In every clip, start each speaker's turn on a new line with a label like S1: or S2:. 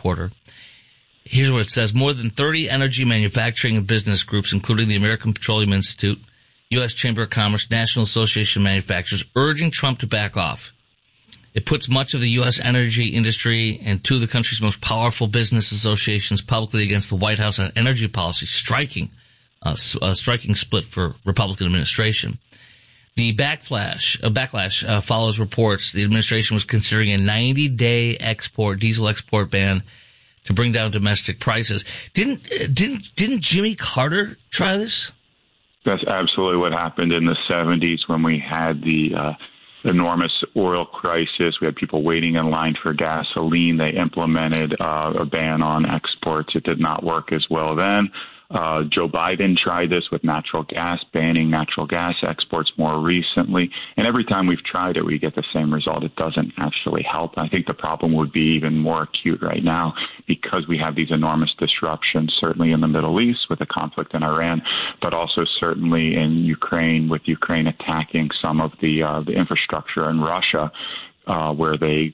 S1: exporter. Here's what it says. More than 30 energy manufacturing and business groups, including the American Petroleum Institute, U.S. Chamber of Commerce, National Association of Manufacturers, urging Trump to back off. It puts much of the U.S. energy industry and two of the country's most powerful business associations publicly against the White House on energy policy, striking split for Republican administration. The backlash follows reports the administration was considering a 90-day diesel export ban to bring down domestic prices. Didn't Jimmy Carter try this?
S2: That's absolutely what happened in the 70s when we had the enormous oil crisis. We had people waiting in line for gasoline. They implemented a ban on exports. It did not work as well then. Joe Biden tried this with natural gas, banning natural gas exports more recently. And every time we've tried it, we get the same result. It doesn't actually help. I think the problem would be even more acute right now because we have these enormous disruptions, certainly in the Middle East with the conflict in Iran, but also certainly in Ukraine, with Ukraine attacking some of the infrastructure in Russia, where they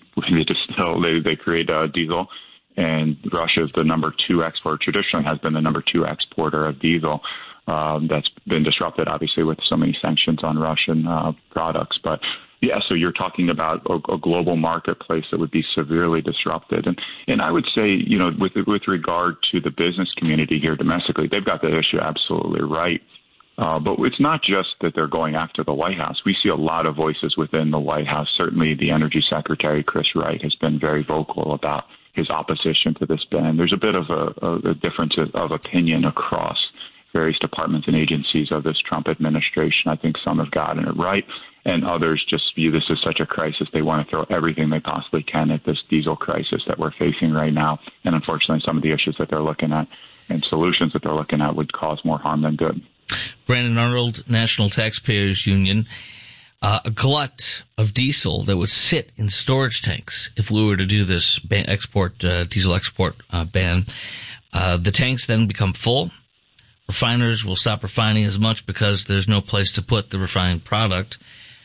S2: create diesel. And Russia is the number 2 exporter, traditionally has been the number 2 exporter of diesel. That's been disrupted, obviously, with so many sanctions on Russian products. But, yeah, so you're talking about a global marketplace that would be severely disrupted. And I would say, you know, with regard to the business community here domestically, they've got the issue absolutely right. But it's not just that they're going after the White House. We see a lot of voices within the White House. Certainly the Energy Secretary, Chris Wright, has been very vocal about his opposition to this ban. There's a bit of a difference of opinion across various departments and agencies of this Trump administration. I think some have gotten it right, and others just view this as such a crisis. They want to throw everything they possibly can at this diesel crisis that we're facing right now. And unfortunately, some of the issues that they're looking at and solutions that they're looking at would cause more harm than good.
S1: Brandon Arnold, National Taxpayers Union. A glut of diesel that would sit in storage tanks if we were to do this diesel export ban. The tanks then become full. Refiners will stop refining as much because there's no place to put the refined product.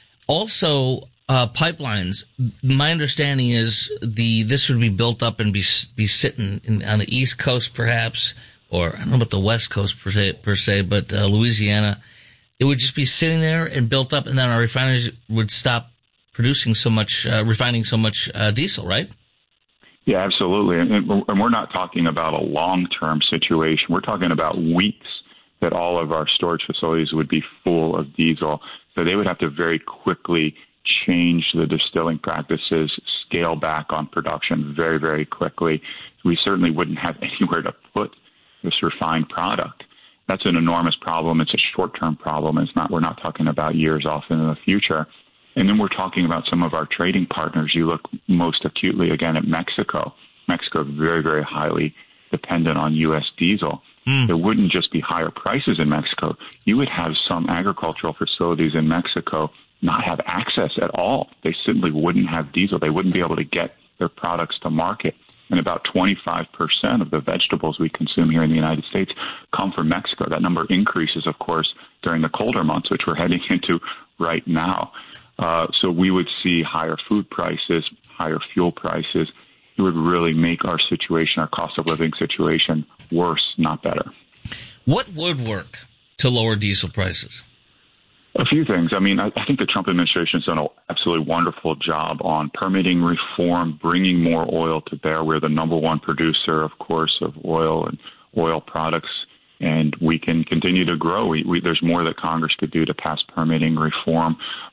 S1: Also, pipelines. My understanding is this would be built up and be sitting on the East Coast, perhaps, or I don't know about the West Coast per se, but Louisiana. It would just be sitting there and built up, and then our refineries would stop producing so much, refining so much diesel, right?
S2: Yeah, absolutely. And we're not talking about a long-term situation. We're talking about weeks that all of our storage facilities would be full of diesel. So they would have to very quickly change the distilling practices, scale back on production very, very quickly. We certainly wouldn't have anywhere to put this refined product. That's an enormous problem. It's a short-term problem. We're not talking about years off into the future. And then we're talking about some of our trading partners. You look most acutely, again, at Mexico. Mexico is very, very highly dependent on U.S. diesel. There wouldn't just be higher prices in Mexico. You would have some agricultural facilities in Mexico not have access at all. They simply wouldn't have diesel. They wouldn't be able to get their products to market. And about 25% of the vegetables we consume here in the United States come from Mexico. That number increases, of course, during the colder months, which we're heading into right now. So we would see higher food prices, higher fuel prices. It would really make our situation, our cost of living situation, worse, not better.
S1: What would work to lower diesel prices?
S2: A few things. I mean, I think the Trump administration has done an absolutely wonderful job on permitting reform, bringing more oil to bear. We're the number 1 producer, of course, of oil and oil products, and we can continue to grow. There's more that Congress could do to pass permitting reform.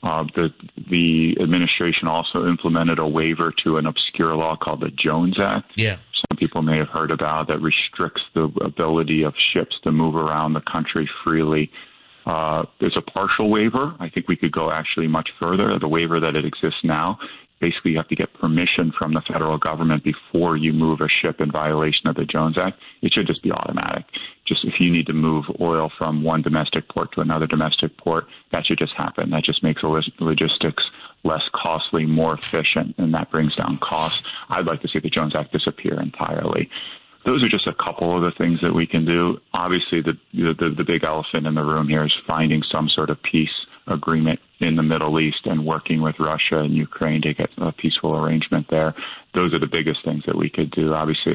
S2: The administration also implemented a waiver to an obscure law called the Jones Act.
S1: Yeah.
S2: Some people may have heard about that restricts the ability of ships to move around the country freely. There's a partial waiver. I think we could go actually much further. The waiver that it exists now, basically you have to get permission from the federal government before you move a ship in violation of the Jones Act. It should just be automatic. Just if you need to move oil from one domestic port to another domestic port, that should just happen. That just makes logistics less costly, more efficient, and that brings down costs. I'd like to see the Jones Act disappear entirely. Those are just a couple of the things that we can do. Obviously, the big elephant in the room here is finding some sort of peace agreement in the Middle East and working with Russia and Ukraine to get a peaceful arrangement there. Those are the biggest things that we could do. Obviously,